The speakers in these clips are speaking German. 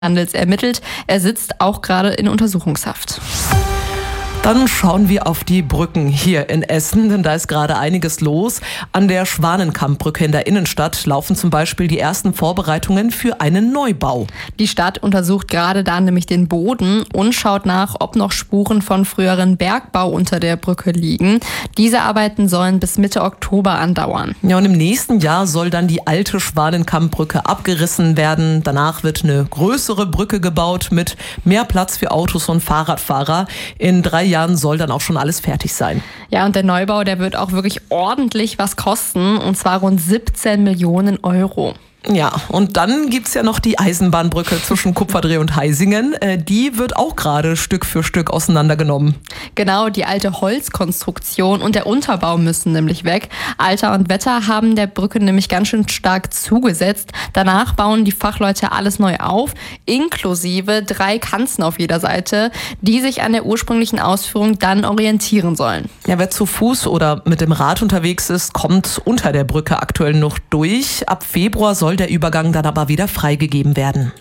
Handels ermittelt. Er sitzt auch gerade in Untersuchungshaft. Dann schauen wir auf die Brücken hier in Essen, denn da ist gerade einiges los. An der Schwanenkammbrücke in der Innenstadt laufen zum Beispiel die ersten Vorbereitungen für einen Neubau. Die Stadt untersucht gerade da nämlich den Boden und schaut nach, ob noch Spuren von früheren Bergbau unter der Brücke liegen. Diese Arbeiten sollen bis Mitte Oktober andauern. Ja, und im nächsten Jahr soll dann die alte Schwanenkammbrücke abgerissen werden. Danach wird eine größere Brücke gebaut mit mehr Platz für Autos und Fahrradfahrer. In 3 Jahren soll dann auch schon alles fertig sein. Ja, und der Neubau, der wird auch wirklich ordentlich was kosten, und zwar rund 17 Millionen Euro. Ja, und dann gibt's ja noch die Eisenbahnbrücke zwischen Kupferdreh und Heisingen. Die wird auch gerade Stück für Stück auseinandergenommen. Genau, die alte Holzkonstruktion und der Unterbau müssen nämlich weg. Alter und Wetter haben der Brücke nämlich ganz schön stark zugesetzt. Danach bauen die Fachleute alles neu auf, inklusive 3 Kanzen auf jeder Seite, die sich an der ursprünglichen Ausführung dann orientieren sollen. Ja, wer zu Fuß oder mit dem Rad unterwegs ist, kommt unter der Brücke aktuell noch durch. Ab Februar soll der Übergang dann aber wieder freigegeben werden.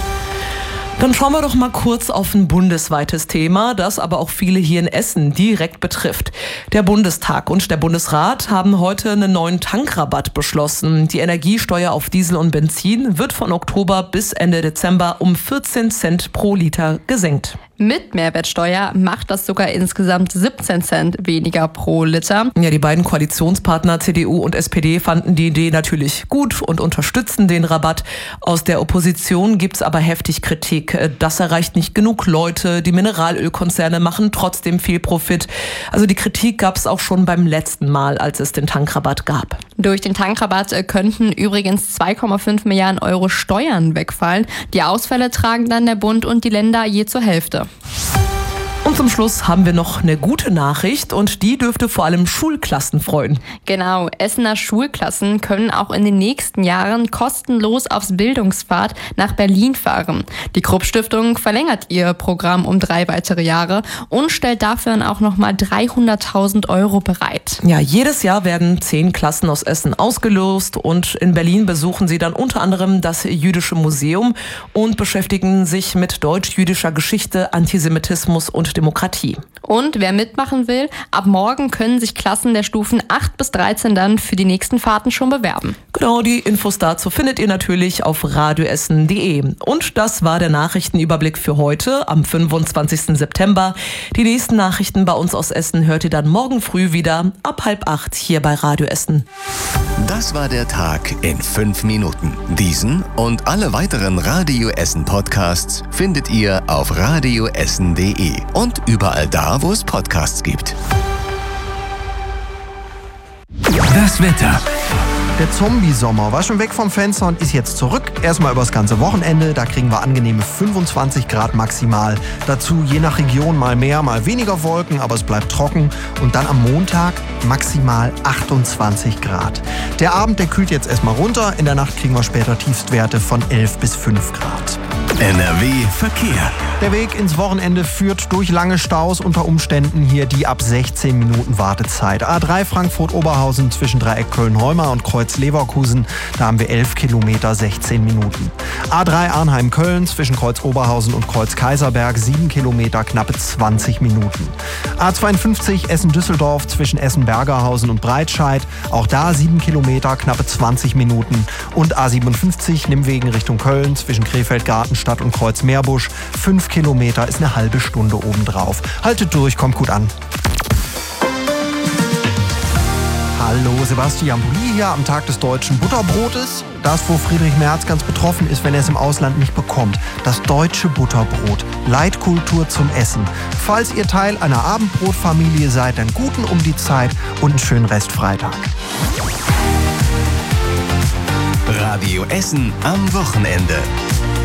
Dann schauen wir doch mal kurz auf ein bundesweites Thema, das aber auch viele hier in Essen direkt betrifft. Der Bundestag und der Bundesrat haben heute einen neuen Tankrabatt beschlossen. Die Energiesteuer auf Diesel und Benzin wird von Oktober bis Ende Dezember um 14 Cent pro Liter gesenkt. Mit Mehrwertsteuer macht das sogar insgesamt 17 Cent weniger pro Liter. Ja, die beiden Koalitionspartner CDU und SPD fanden die Idee natürlich gut und unterstützen den Rabatt. Aus der Opposition gibt's aber heftig Kritik. Das erreicht nicht genug Leute. Die Mineralölkonzerne machen trotzdem viel Profit. Also die Kritik gab's auch schon beim letzten Mal, als es den Tankrabatt gab. Durch den Tankrabatt könnten übrigens 2,5 Milliarden Euro Steuern wegfallen. Die Ausfälle tragen dann der Bund und die Länder je zur Hälfte. Und zum Schluss haben wir noch eine gute Nachricht, und die dürfte vor allem Schulklassen freuen. Genau, Essener Schulklassen können auch in den nächsten Jahren kostenlos aufs Bildungspfad nach Berlin fahren. Die Krupp-Stiftung verlängert ihr Programm um 3 weitere Jahre und stellt dafür dann auch nochmal 300.000 Euro bereit. Ja, jedes Jahr werden 10 Klassen aus Essen ausgelost, und in Berlin besuchen sie dann unter anderem das Jüdische Museum und beschäftigen sich mit deutsch-jüdischer Geschichte, Antisemitismus und Demokratie. Und wer mitmachen will, ab morgen können sich Klassen der Stufen 8 bis 13 dann für die nächsten Fahrten schon bewerben. Genau, die Infos dazu findet ihr natürlich auf radioessen.de. Und das war der Nachrichtenüberblick für heute, am 25. September. Die nächsten Nachrichten bei uns aus Essen hört ihr dann morgen früh wieder ab 7:30 hier bei Radio Essen. Das war der Tag in 5 Minuten. Diesen und alle weiteren Radio Essen Podcasts findet ihr auf radioessen.de und überall da, wo es Podcasts gibt. Das Wetter. Der Zombie-Sommer war schon weg vom Fenster und ist jetzt zurück. Erstmal übers ganze Wochenende, da kriegen wir angenehme 25 Grad maximal. Dazu je nach Region mal mehr, mal weniger Wolken, aber es bleibt trocken. Und dann am Montag maximal 28 Grad. Der Abend, der kühlt jetzt erstmal runter. In der Nacht kriegen wir später Tiefstwerte von 11 bis 5 Grad. NRW Verkehr. Der Weg ins Wochenende führt durch lange Staus, unter Umständen hier die ab 16 Minuten Wartezeit. A3 Frankfurt-Oberhausen zwischen Dreieck Köln-Heumar und Kreuz Leverkusen, da haben wir 11 Kilometer, 16 Minuten. A3 Arnheim-Köln zwischen Kreuz Oberhausen und Kreuz Kaiserberg, 7 Kilometer, knappe 20 Minuten. A52 Essen-Düsseldorf zwischen Essen-Bergerhausen und Breitscheid, auch da 7 Kilometer, knappe 20 Minuten. Und A57 Nimmwegen Richtung Köln zwischen Krefeld-Gartenstadt und Kreuz Meerbusch, 5 Kilometer ist eine halbe Stunde obendrauf. Haltet durch, kommt gut an. Hallo, Sebastian Bulli hier am Tag des deutschen Butterbrotes. Das, wo Friedrich Merz ganz betroffen ist, wenn er es im Ausland nicht bekommt. Das deutsche Butterbrot. Leitkultur zum Essen. Falls ihr Teil einer Abendbrotfamilie seid, dann guten um die Zeit und einen schönen Restfreitag. Radio Essen am Wochenende.